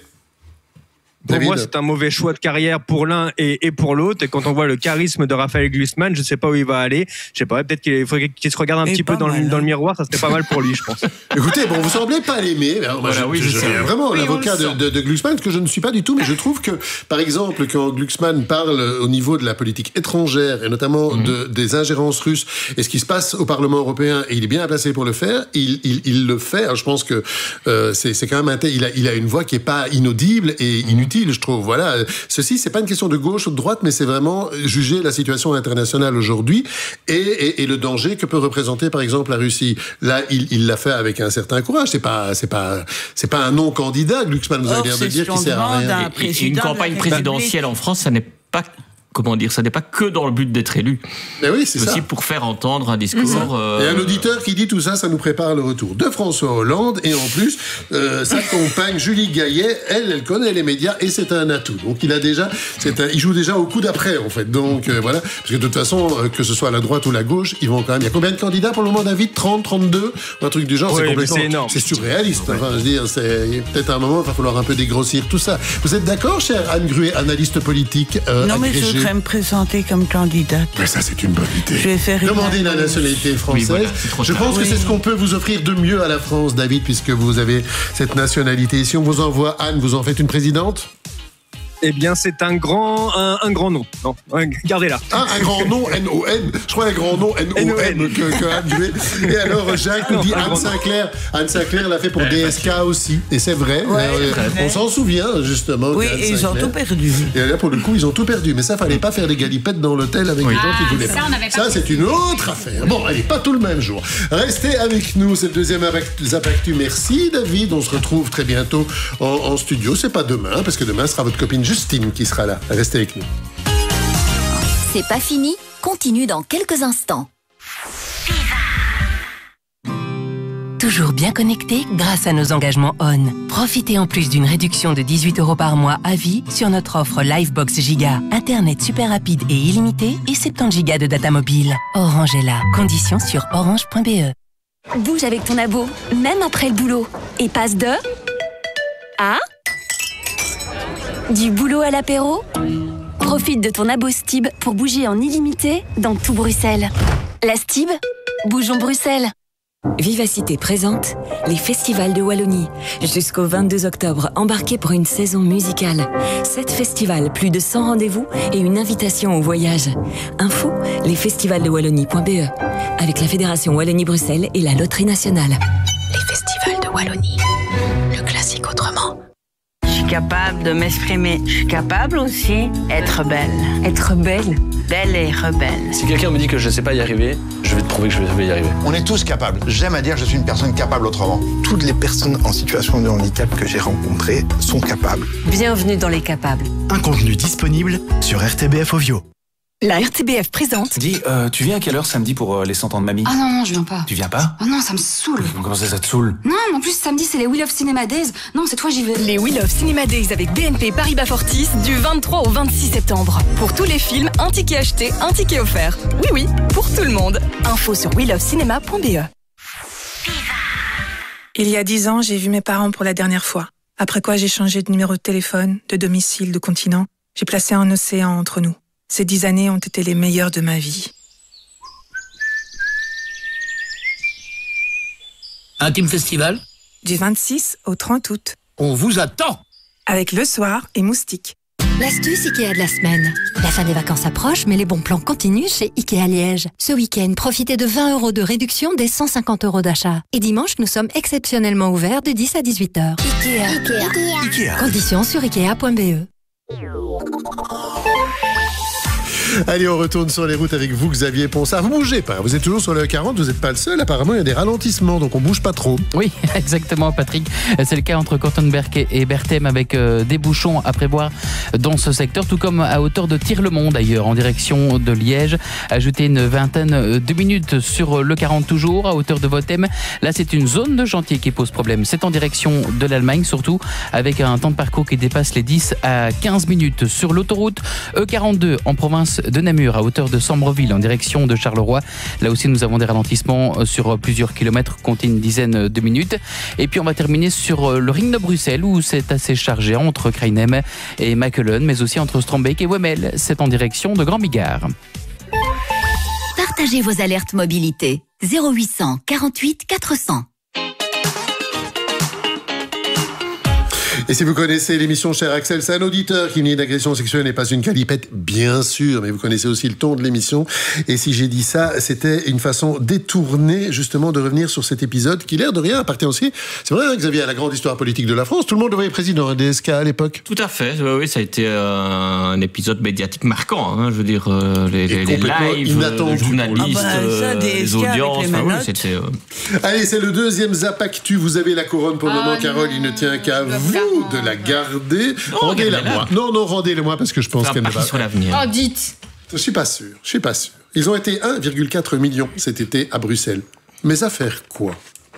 Pour moi, c'est un mauvais choix de carrière pour l'un et pour l'autre. Et quand on voit le charisme de Raphaël Glucksmann, je sais pas où il va aller. Je sais pas, peut-être qu'il faudrait qu'il se regarde un petit peu dans le miroir. Ça serait pas mal pour lui, je pense. Écoutez, bon, vous semblez pas l'aimer. Je suis vraiment l'avocat de Glucksmann, que je ne suis pas du tout, mais je trouve que, par exemple, quand Glucksmann parle au niveau de la politique étrangère, et notamment des ingérences russes, et ce qui se passe au Parlement européen, et il est bien placé pour le faire, il le fait. Alors, je pense que c'est quand même il a une voix qui est pas inaudible et inutile. Je trouve, voilà. Ceci, c'est pas une question de gauche ou de droite, mais c'est vraiment juger la situation internationale aujourd'hui et le danger que peut représenter, par exemple, la Russie. Là, il l'a fait avec un certain courage. C'est pas un non-candidat, Glucksmann, vous avez l'air de dire, qui sert à rien. Et une campagne présidentielle en France, ça n'est pas... Comment dire, ça n'est pas que dans le but d'être élu. Mais oui, c'est aussi pour faire entendre un discours. Et un auditeur qui dit tout ça, ça nous prépare le retour de François Hollande. Et en plus, sa compagne Julie Gaillet, elle connaît les médias et c'est un atout. Donc il joue déjà au coup d'après, en fait. Donc voilà, parce que de toute façon, que ce soit à la droite ou la gauche, ils vont quand même. Il y a combien de candidats pour le moment, David? 30, 32, un truc du genre. Oui, c'est complètement, c'est énorme. c'est surréaliste. Enfin, je veux dire, c'est peut-être un moment, il va falloir un peu dégrossir tout ça. Vous êtes d'accord, chère Anne Gruet, analyste politique Non, mais je voudrais me présenter comme candidate. Mais ça, c'est une bonne idée. Je vais faire Demandez la nationalité française. Oui, voilà, je pense que c'est ce qu'on peut vous offrir de mieux à la France, David, puisque vous avez cette nationalité. Si on vous envoie Anne, vous en faites une présidente? Eh bien, c'est un grand nom. Non, gardez-la. Ah, un grand nom, N-O-N. Je crois un grand nom, N-O-N, que Anne jouait. Et alors, Jacques nous dit Anne Sinclair. Anne Sinclair l'a fait pour DSK aussi. Et c'est vrai. On s'en souvient, justement. Oui, et ils ont tout perdu. Et là, pour le coup, ils ont tout perdu. Mais ça, fallait pas faire des galipettes dans l'hôtel avec les gens qui voulaient pas. Ça, c'est une autre affaire. Bon, allez, pas tout le même jour. Restez avec nous. C'est le deuxième Zapactu. Merci, David. On se retrouve très bientôt en studio. C'est pas demain, parce que demain sera votre copine Justine qui sera là. Restez avec nous. C'est pas fini, continue dans quelques instants. Toujours bien connecté grâce à nos engagements ON. Profitez en plus d'une réduction de 18 € par mois à vie sur notre offre Livebox Giga. Internet super rapide et illimité et 70 gigas de data mobile. Orange est là. Conditions sur orange.be. Bouge avec ton abo, même après le boulot. Et passe de... à... du boulot à l'apéro. Profite de ton abo Stib pour bouger en illimité dans tout Bruxelles. La Stib, bougeons Bruxelles. Vivacité présente les festivals de Wallonie. Jusqu'au 22 octobre, embarquez pour une saison musicale. 7 festivals, plus de 100 rendez-vous et une invitation au voyage. Info, lesfestivalsdewallonie.be. Avec la Fédération Wallonie-Bruxelles et la Loterie Nationale. Les festivals de Wallonie. Le classique autrement. Je suis capable de m'exprimer. Je suis capable aussi d'être belle. Être belle? Belle et rebelle. Si quelqu'un me dit que je ne sais pas y arriver, je vais te prouver que je vais y arriver. On est tous capables. J'aime à dire que je suis une personne capable autrement. Toutes les personnes en situation de handicap que j'ai rencontrées sont capables. Bienvenue dans Les Capables. Un contenu disponible sur RTBF Ovio. La RTBF présente. Dis, tu viens à quelle heure samedi pour les 100 ans de mamie? Ah non, je viens pas. Tu viens pas? Oh non, ça me saoule. Comment ça te saoule? Non, en plus, samedi, c'est les Wheel of Cinema Days. Non, cette fois, j'y vais. Les Wheel of Cinema Days avec BNP Paribas Fortis du 23 au 26 septembre. Pour tous les films, un ticket acheté, un ticket offert. Oui, pour tout le monde. Info sur wheelofcinema.be. Il y a 10 ans, j'ai vu mes parents pour la dernière fois. Après quoi, j'ai changé de numéro de téléphone, de domicile, de continent. J'ai placé un océan entre nous. Ces 10 années ont été les meilleures de ma vie. Intime Festival? Du 26 au 30 août. On vous attend! Avec Le Soir et Moustique. L'astuce Ikea de la semaine. La fin des vacances approche, mais les bons plans continuent chez Ikea Liège. Ce week-end, profitez de 20 € de réduction des 150 € d'achat. Et dimanche, nous sommes exceptionnellement ouverts de 10 à 18h. Ikea. Conditions sur ikea.be. Allez, on retourne sur les routes avec vous, Xavier Ponsard. Vous bougez pas, vous êtes toujours sur le 40, vous n'êtes pas le seul. Apparemment, il y a des ralentissements, donc on bouge pas trop. Oui, exactement, Patrick. C'est le cas entre Kortenberg et Berthem avec des bouchons à prévoir dans ce secteur, tout comme à hauteur de Tir-le-Mont d'ailleurs, en direction de Liège. Ajoutez une vingtaine de minutes sur le 40 toujours, à hauteur de Vothem. Là, c'est une zone de chantier qui pose problème. C'est en direction de l'Allemagne, surtout avec un temps de parcours qui dépasse les 10 à 15 minutes. Sur l'autoroute E42 en province de Namur, à hauteur de Sambreville, en direction de Charleroi. Là aussi, nous avons des ralentissements sur plusieurs kilomètres, comptez une dizaine de minutes. Et puis, on va terminer sur le ring de Bruxelles, où c'est assez chargé entre Krainem et Makelen, mais aussi entre Strombeek et Wemmel. C'est en direction de Grand Bigard. Partagez vos alertes mobilité. 0800 48 400. Et si vous connaissez l'émission Cher Axel, c'est un auditeur qui nie d'agression sexuelle n'est pas une calipette, bien sûr, mais vous connaissez aussi le ton de l'émission. Et si j'ai dit ça, c'était une façon détournée, justement, de revenir sur cet épisode qui, l'air de rien, appartient aussi, c'est vrai, hein, Xavier, à la grande histoire politique de la France. Tout le monde le voyait président à DSK à l'époque. Tout à fait, oui, ça a été un épisode médiatique marquant, hein, je veux dire, les lives, les journalistes, les audiences, c'était... Allez, c'est le deuxième Zapactu, vous avez la couronne pour le moment, Carole, il ne tient qu'à vous de la garder. Rendez-la moi. Non, rendez-la moi parce que je pense qu'elle ne va sur l'avenir. Oh, dites. Je suis pas sûr. Ils ont été 1,4 million cet été à Bruxelles. Mais à faire quoi?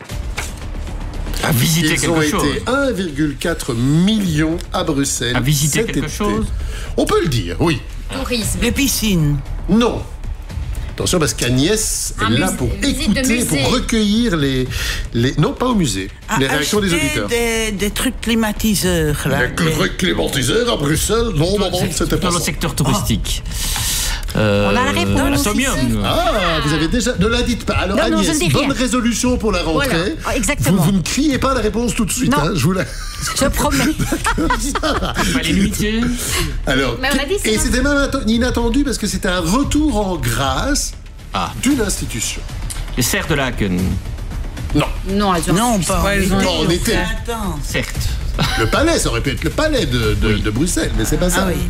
À visiter quelque chose. Ils ont été 1,4 million à Bruxelles. À visiter quelque chose. On peut le dire, oui. Tourisme. Les piscines. Non. Attention, parce qu'Agnès est là pour écouter, pour recueillir les... Non, pas au musée. Les réactions des auditeurs. Des trucs climatiseurs. Là, des trucs climatiseurs à Bruxelles? Non, c'était pas dans ça. le secteur touristique. On a la réponse. Vous avez déjà... Ne la dites pas. Alors Non, Agnès, je ne dis bonne rien. résolution pour la rentrée. Voilà, exactement. Vous ne criez pas la réponse tout de suite. Non. Hein, je vous la... Je promets. Pas les nuitiers. Alors, Mais on a dit, et c'était même inattendu parce que c'était un retour en grâce d'une institution. Les serres de Laken. Non. Non, elles ont... Non, pas. Ouais, non, on était. Certes. Le palais, ça aurait pu être le palais de Bruxelles, mais c'est pas ça. Ah oui.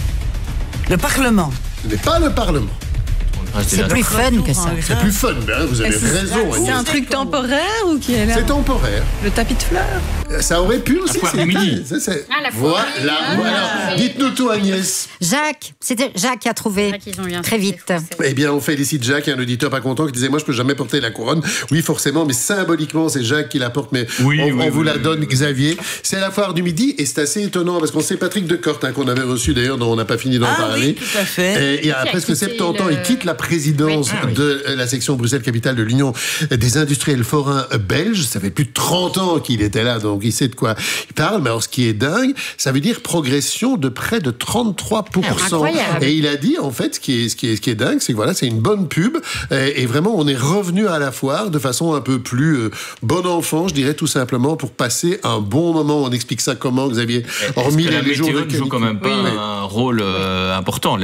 Le Parlement. Ce n'est pas le Parlement. C'est plus fun que ça. C'est plus fun, hein, vous avez raison. C'est Agnès. un truc temporaire ou qui est là? C'est temporaire. Le tapis de fleurs? Ça aurait pu aussi. foire du midi. la foire du midi. Voilà. Dites-nous tout, Agnès. Jacques, c'était Jacques qui a trouvé très vite. Eh bien, on félicite Jacques, un auditeur pas content qui disait moi je peux jamais porter la couronne. Oui, forcément, mais symboliquement c'est Jacques qui la porte, mais on vous la donne, Xavier. C'est la foire du midi et c'est assez étonnant parce qu'on sait Patrick Decorte qu'on avait reçu d'ailleurs, dont on n'a pas fini d'en parler. Oui, tout à fait. Et il y a presque 70 ans, il quitte la présidence de la section Bruxelles-Capitale de l'Union des industriels forains belges. Ça fait plus de 30 ans qu'il était là, donc il sait de quoi il parle. Mais alors, ce qui est dingue, ça veut dire progression de près de 33%. Incroyable. Et il a dit, en fait, ce qui est dingue, c'est que voilà, c'est une bonne pub. Et vraiment, on est revenu à la foire de façon un peu plus bon enfant, je dirais tout simplement, pour passer un bon moment. On explique ça comment, Xavier? Hormis les jours de météo ne joue quand même pas un rôle important.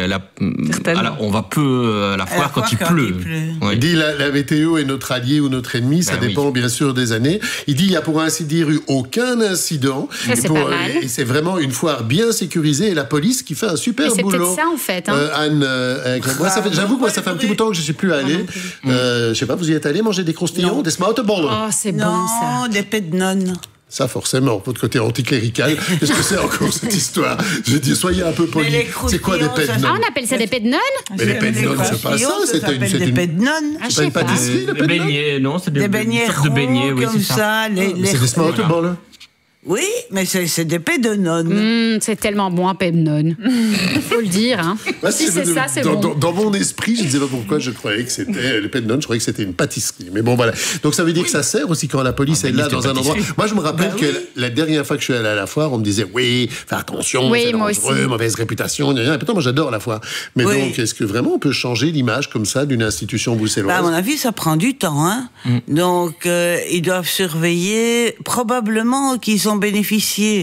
On va peu à la foire quand il pleut. Il dit la météo est notre allié ou notre ennemi, ça dépend bien sûr des années. Il dit il y a pour ainsi dire eu aucun incident. Ça, c'est pas mal. Et c'est vraiment une foire bien sécurisée et la police qui fait un super Mais c'est boulot. peut-être ça en fait. Hein. Anne, j'avoue que moi ça fait un petit bout de temps que je ne suis plus allé. Je sais pas, vous y êtes allé manger des croustillons, des smartballs? Oh, c'est bon ça. Non, des pets de nonnes. Ça, forcément, votre côté anticlérical. Qu'est-ce que c'est encore cette histoire? J'ai dit, soyez un peu poli. C'est quoi des pets de nonnes? Ah, on appelle ça des pets de nonnes? Mais les pets de nonnes, c'est pas ça. C'est des pets de nonnes. C'est pas une pâtisserie, les pets de nonnes? Beignets, non, c'est des beignets sortes de beignets, oui, comme c'est ça. C'est des smartballs. Oui, mais c'est des pets de nonnes. C'est tellement bon un pet de nonne. Il faut le dire. Hein. Si c'est ça, c'est bon. Dans mon esprit, je ne sais pas pourquoi je croyais que c'était les pets de nonne, je croyais que c'était une pâtisserie. Mais bon, voilà. Donc ça veut dire que ça sert aussi quand la police est là dans un endroit. Moi, je me rappelle que la dernière fois que je suis allé à la foire, on me disait oui, fais attention, c'est dangereux, mauvaise réputation. Et pourtant, moi, j'adore la foire. Mais donc, est-ce que vraiment on peut changer l'image comme ça d'une institution bruxelloise? À mon avis, ça prend du temps. Hein. Donc, ils doivent surveiller. Probablement qu'ils ont bénéficié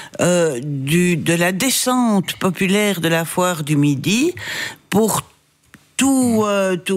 de la descente populaire de la foire du Midi pour tout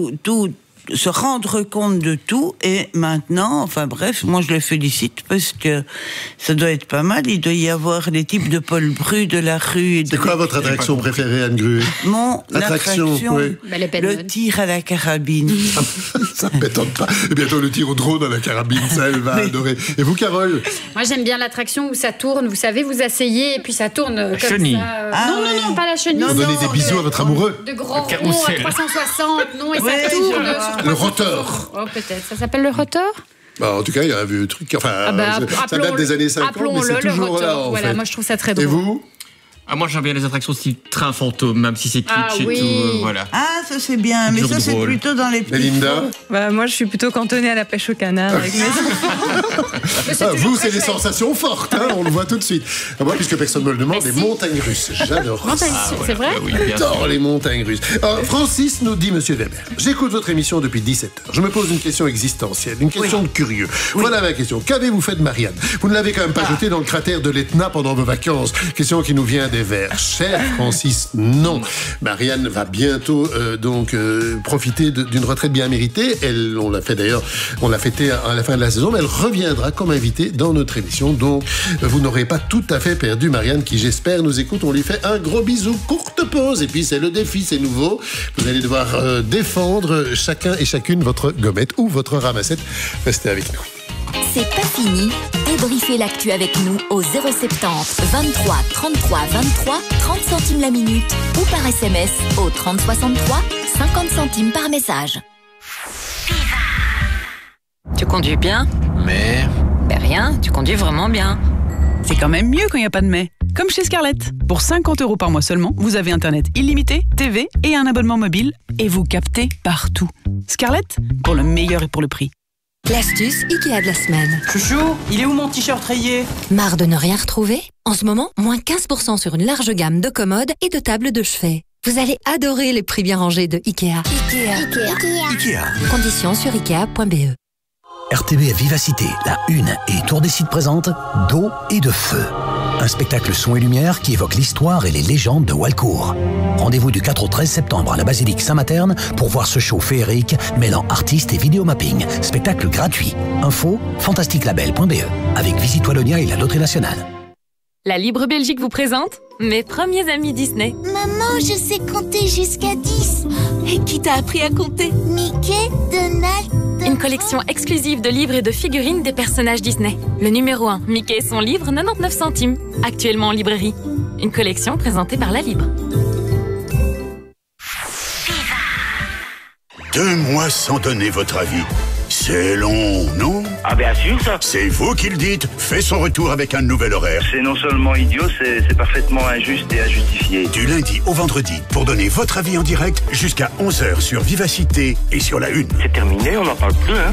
se rendre compte de tout. Et maintenant, enfin bref, moi je les félicite parce que ça doit être pas mal. Il doit y avoir les types de Paul Bru de la rue. C'est quoi votre attraction préférée, Anne Gruet? Mon attraction, oui. Le tir à la carabine. Ça ne m'étonne pas. Et bientôt le tir au drone à la carabine, ça elle va adorer. Et vous, Carole? Moi j'aime bien l'attraction où ça tourne, vous savez, vous asseyez et puis ça tourne comme chenille. ça. Non, pas la chenille. Vous donnez des bisous à votre amoureux. De grands ronds à 360, non, et ça tourne. Le rotor. Oh, peut-être. Ça s'appelle le rotor? En tout cas, il y a un vieux truc. Enfin, ça date des années 50, mais c'est toujours là, en fait. Moi, je trouve ça très drôle. Et vous? Moi, j'aime bien les attractions style train fantôme, même si c'est kitsch et tout. Voilà. Ah, ça c'est bien, mais ça c'est plutôt dans les petits. Melinda? Moi, je suis plutôt cantonnée à la pêche au canard avec mes enfants. Vous, c'est des sensations fortes, hein, on le voit tout de suite. Moi, puisque personne ne me le demande, les montagnes russes. J'adore. C'est vrai? J'adore les montagnes russes. Francis nous dit, Monsieur Weber, j'écoute votre émission depuis 17 heures. Je me pose une question existentielle, une question de curieux. Voilà ma question. Qu'avez-vous fait de Marianne? Vous ne l'avez quand même pas jetée dans le cratère de l'Etna pendant vos vacances. Question qui nous vient des Verts. Cher Francis, non. Marianne va bientôt profiter d'une retraite bien méritée. On l'a fait d'ailleurs, on l'a fêté à la fin de la saison, mais elle reviendra comme invitée dans notre émission. Donc, vous n'aurez pas tout à fait perdu Marianne, qui j'espère nous écoute. On lui fait un gros bisou, courte pause, et puis c'est le défi, c'est nouveau. Vous allez devoir défendre chacun et chacune votre gommette ou votre ramassette. Restez avec nous. C'est pas fini. Débriefez l'actu avec nous au 070 23 33 23 30 centimes la minute ou par SMS au 30 63 50 centimes par message. Tu conduis bien? Mais... Ben rien, tu conduis vraiment bien. C'est quand même mieux quand il n'y a pas de mais. Comme chez Scarlett. Pour 50 € par mois seulement, vous avez Internet illimité, TV et un abonnement mobile. Et vous captez partout. Scarlett, pour le meilleur et pour le prix. L'astuce Ikea de la semaine. Chouchou, il est où mon t-shirt rayé? Marre de ne rien retrouver? En ce moment, moins 15% sur une large gamme de commodes et de tables de chevet. Vous allez adorer les prix bien rangés de Ikea. Ikea. Conditions sur ikea.be. RTBF Vivacité, la Une et Tour des Sites présente d'eau et de feu. Un spectacle son et lumière qui évoque l'histoire et les légendes de Walcourt. Rendez-vous du 4 au 13 septembre à la basilique Saint-Materne pour voir ce show féerique mêlant artistes et vidéomapping. Spectacle gratuit. Info fantastiquelabel.be avec Visite Wallonia et la Loterie Nationale. La Libre Belgique vous présente mes premiers amis Disney. Maman, je sais compter jusqu'à 10. Et qui t'a appris à compter? Mickey, Donald... Une collection exclusive de livres et de figurines des personnages Disney. Le numéro 1, Mickey et son livre, 99 centimes. Actuellement en librairie. Une collection présentée par La Libre. 2 mois sans donner votre avis. C'est long, non? Ah bien sûr, ça. C'est vous qui le dites. Fait son retour avec un nouvel horaire. C'est non seulement idiot, c'est parfaitement injuste et injustifié. Du lundi au vendredi, pour donner votre avis en direct, jusqu'à 11h sur Vivacité et sur La Une. C'est terminé, on n'en parle plus, hein.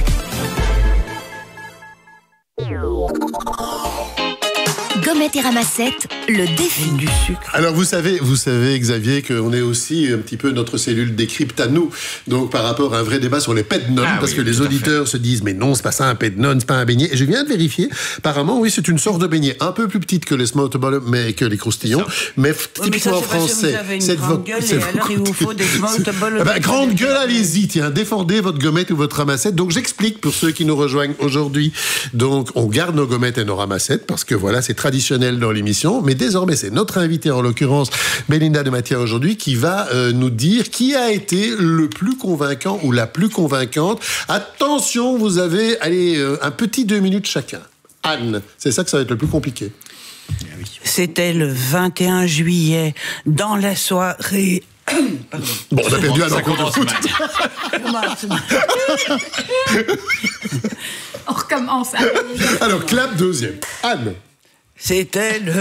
Gommette et ramassette, le défi du sucre. Alors vous savez Xavier qu'on est aussi un petit peu notre cellule décrypte à nous. Donc par rapport à un vrai débat sur les pet-noms, parce que les auditeurs se disent mais non, c'est pas ça un pet-nom, c'est pas un beignet. Et je viens de vérifier. Apparemment oui, c'est une sorte de beignet un peu plus petite que les smoothballs, mais que les croustillons, mais typiquement français. C'est grande gueule et alors il vous faut des smoothballs. Grande gueule, allez-y, tiens, défendez votre gommette ou votre ramassette. Donc j'explique pour ceux qui nous rejoignent aujourd'hui. Donc on garde nos gommettes et nos ramassettes parce que voilà, c'est traditionnel dans l'émission, mais désormais c'est notre invité, en l'occurrence Belinda de Mathia aujourd'hui, qui va nous dire qui a été le plus convaincant ou la plus convaincante. Attention, vous avez un petit 2 minutes chacun. Anne, c'est ça que ça va être le plus compliqué. C'était le 21 juillet, dans la soirée... Bon, on a perdu un encours de foot. On recommence. Alors, clap deuxième. Anne. C'était le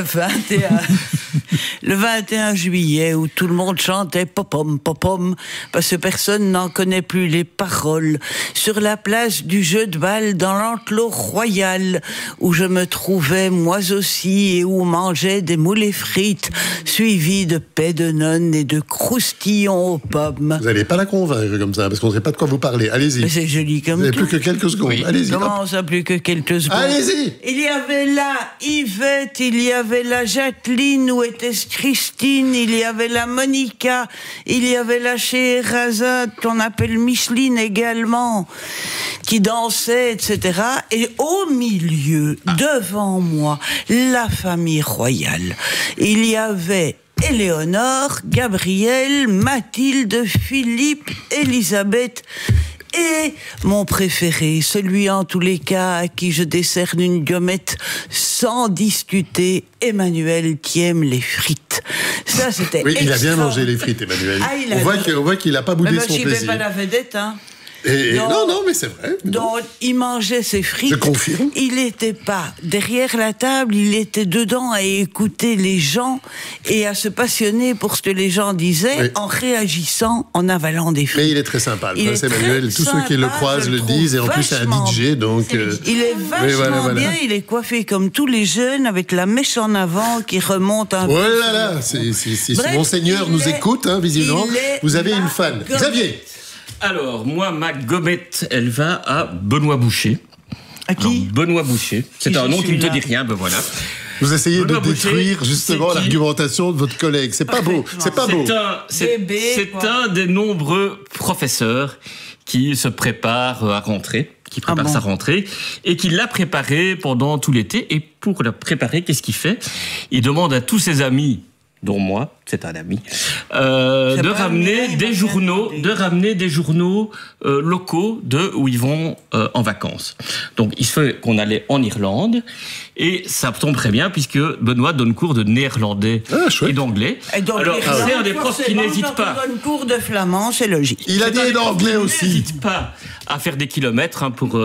21 juillet où tout le monde chantait popom popom parce que personne n'en connaît plus les paroles. Sur la place du jeu de balle dans l'enclos royal où je me trouvais moi aussi et où mangeait des moulets frites suivis de paix de nonnes et de croustillons aux pommes. Vous n'allez pas la convaincre comme ça parce qu'on ne sait pas de quoi vous parlez. Allez-y. Mais c'est joli comme vous n'avez plus que quelques secondes. Oui. Allez-y. Comment ça, plus que quelques secondes? Allez-y. Il y avait là Yvette, il y avait la Jacqueline, où était Christine, il y avait la Monica, il y avait la Scheherazade, qu'on appelle Micheline également, qui dansait, etc. Et au milieu, devant moi, la famille royale. Il y avait Éléonore, Gabriel, Mathilde, Philippe, Elisabeth... Et mon préféré, celui en tous les cas à qui je décerne une gommette sans discuter, Emmanuel qui aime les frites. Ça, c'était oui, il a bien mangé les frites, Emmanuel. On voit qu'il n'a pas boudé son plaisir. Mais je pas la vedette, hein. Non, mais c'est vrai. Donc, il mangeait ses frites. Je confirme. Il n'était pas derrière la table, il était dedans à écouter les gens et à se passionner pour ce que les gens disaient en réagissant, en avalant des frites. Mais il est très sympa, le prince Emmanuel. Tous ceux qui le croisent le disent et en plus c'est un DJ, donc... Il est vachement bien, il est coiffé comme tous les jeunes avec la mèche en avant qui remonte un peu. Oh là là, si Monseigneur nous écoute, hein, visiblement, vous avez une fan. Xavier. Alors, moi, ma gommette, elle va à Benoît Boucher. À qui? Alors, Benoît Boucher. C'est un nom qui ne te dit rien, ben voilà. Vous essayez Benoît de détruire Boucher, justement l'argumentation de votre collègue. C'est pas beau. C'est pas beau. C'est un des nombreux professeurs qui se prépare à rentrer, qui prépare sa rentrée, et qui l'a préparé pendant tout l'été. Et pour la préparer, qu'est-ce qu'il fait? Il demande à tous ses amis, dont moi, c'est un ami, de ramener des journaux locaux où ils vont en vacances. Donc, il se fait qu'on allait en Irlande, et ça tombe très bien, puisque Benoît donne cours de néerlandais et d'anglais. Alors, c'est un des profs qui n'hésite pas. Il donne cours de flamand, c'est logique. Il a dit d'anglais aussi. Il n'hésite pas à faire des kilomètres pour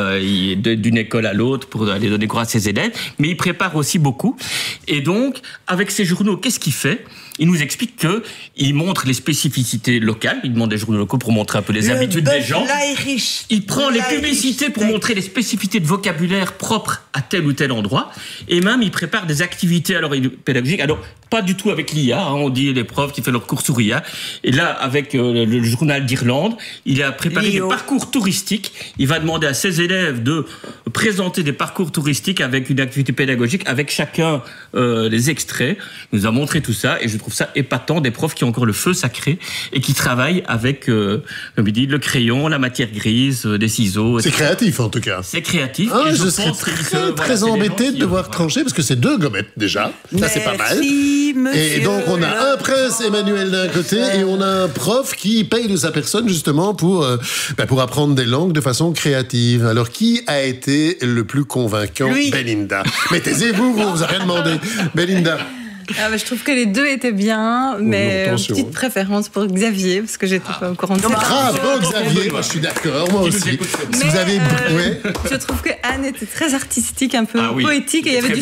d'une école à l'autre, pour aller donner cours à ses élèves, mais il prépare aussi beaucoup. Et donc, avec ces journaux, qu'est-ce qu'il fait ? il nous explique qu'il montre les spécificités locales, il demande des journaux locaux pour montrer un peu les habitudes des gens. Il prend les publicités pour montrer les spécificités de vocabulaire propres à tel ou tel endroit, et même il prépare des activités pédagogiques. Alors, pas du tout avec l'IA, hein, on dit les profs qui font leur cours sur IA. Et là, avec le journal d'Irlande, il a préparé des parcours touristiques. Il va demander à ses élèves de présenter des parcours touristiques avec une activité pédagogique, avec chacun les extraits. Il nous a montré tout ça, et je trouve ça épatant, des profs qui ont encore le feu sacré et qui travaillent avec, comme il dit, le crayon, la matière grise, des ciseaux. C'est créatif, en tout cas. C'est créatif. Ah, je serais très embêté de devoir trancher, parce que c'est 2 gommettes, déjà. Ça, c'est pas mal. Et donc, on a un prince Emmanuel d'un côté, et on a un prof qui paye de sa personne, justement, pour apprendre des langues de façon créative. Alors, qui a été le plus convaincant? Belinda. Mais taisez-vous, vous avez rien demandé. Belinda. Je trouve que les 2 étaient bien, mais petite préférence pour Xavier, parce que j'étais pas au courant de ça. Bravo Xavier, moi je suis d'accord, moi aussi. Si vous avez... Je trouve que Anne était très artistique, un peu poétique, et il y avait du